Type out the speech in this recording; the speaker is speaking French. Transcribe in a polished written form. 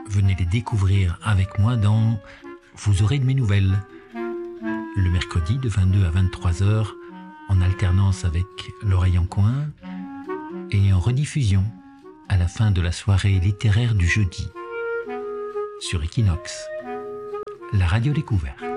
venez les découvrir avec moi dans Vous aurez de mes nouvelles. Le mercredi de 22 à 23 heures, en alternance avec l'oreille en coin et en rediffusion à la fin de la soirée littéraire du jeudi sur Equinox, la radio découverte.